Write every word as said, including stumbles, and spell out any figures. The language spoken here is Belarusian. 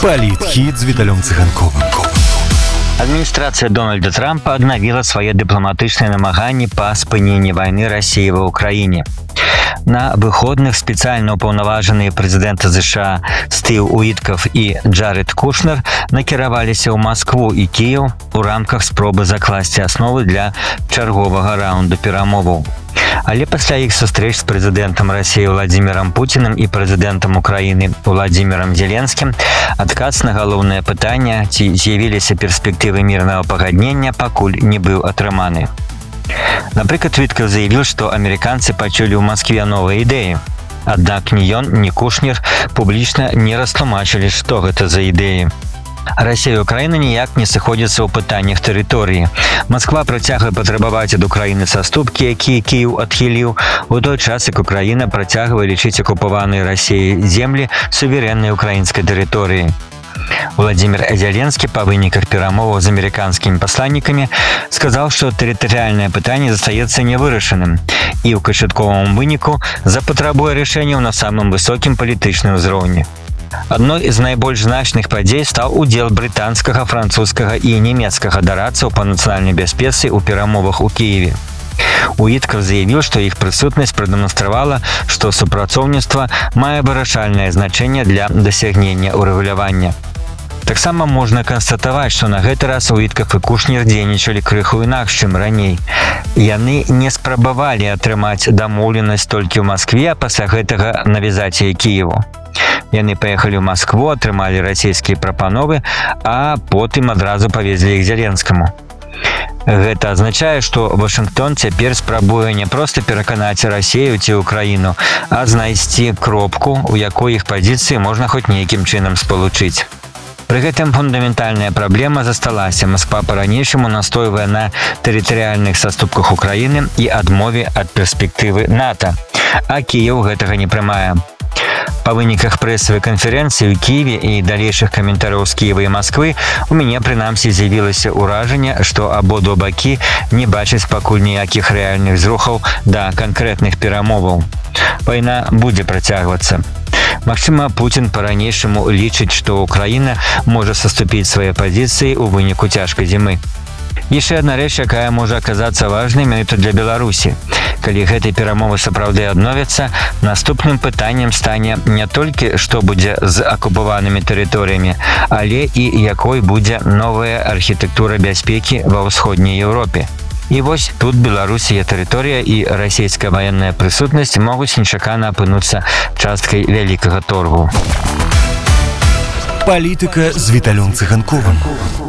Палітхід з Віталем Цыганковым. Адміністрацыя Дональда Трампа аднавіла свае дыпламатычныя намаганні па спыненні вайны Расіі ва ўкраіне. На выходных спецыяльна ўпаўнаважаныя прэзідэнта ЗША Стыў Уіткаф і Джаред Кушнер накіраваліся ў Маскву і Кіеў у рамках спробы закласці асновы для чарговага раунду перамоваў. Але пасля іх сустрэч з прэзідэнтам Расіі Владзімірам Пуціним і прэзідэнтам Украіны Владзімірам Зеленскім адказ на галоўнае пытанне, ці з'явіліся перспектывы мірнага пагаднення, пакуль не быў атрыманы. Напрыклад, Уіткаф заявіў, што амерыканцы пачулі ў Маскве новыя ідэі. Аднак ні ён, ні Кушнер публічна не растлумачылі, што гэта за ідэі. Расія і Украіна ніяк не сыходзяцца ў пытаннях тэрыторыі. Масква працягвае патрабаваць ад Украіны саступкі, якія Кіеў адхіліў, у той час, як Украіна працягвае лічыць акупаваныя Расіяй землі суверэннай украінскай тэрыторыяй. Владзімір Зеленскі па выніках перамоваў з амерыканскімі пасланнікамі сказаў, што тэрытарыяльнае пытанне застаецца нявырашаным і ў канчатковым выніку запатрабуе рашэнняў на самым высокім палітычным узроўні. Адной з найбольш значных падзей стаў удзел брытанскага, французскага і нямецкага дарадцаў па нацыянальнай бяспецы ў перамовах у Кіеве. Уіткаф заявіў, што іх прысутнасць прадэманстравала, што супрацоўніцтва мае вырашальнае значэнне для дасягнення ўрэгулявання. Таксама можна канстатаваць, што на гэты раз Уіткаф і Кушнер дзейнічалі крыху інакш, чым раней. Яны не спрабавалі атрымаць дамоўленасць толькі ў Маскве, а пасля гэтага навязаць яе Кіеву. Яны паехалі ў Маскву, атрымалі расійскія прапановы, а потым адразу павезлі іх Зеленскаму. Гэта азначае, што Вашынгтон цяпер спрабуе не проста пераканаць Расію ці Украіну, а знайсці кропку, у якой іх пазіцыі можна хоць нейкім чынам спалучыць. Пры гэтым фундаментальная праблема засталася. Масква па-ранейшаму настойвае на тэрытарыяльных саступках Украіны і адмове ад перспектывы НАТО, а Кіеў гэтага не прымае. Па выніках прэсавай канферэнцыі ў Кіеве і далейшых каментараў з Кіева і Масквы у мяне прынамсі з'явілася ўражанне, што абодва бакі не бачаць пакуль ніякіх рэальных зрухаў да канкрэтных перамоваў. Вайна будзе працягвацца. Магчыма, Пуцін па-ранейшаму лічыць, што Украіна можа саступіць свае пазіцыі ў выніку цяжкай зімы. Яшчэ адна рэч, якая можа аказацца важнай менавіта для Беларусі. Калі гэтыя перамовы сапраўды адновяцца, наступным пытаннем стане не толькі, што будзе з акупаванымі тэрыторыямі, але і якой будзе новая архітэктура бяспекі ва ўсходняй Еўропе. І вось тут Беларусь, яе тэрыторыя і расійская ваенная прысутнасць могуць нечакана апынуцца часткай вялікага торгу. Палітыка з Віталем Цыганковым.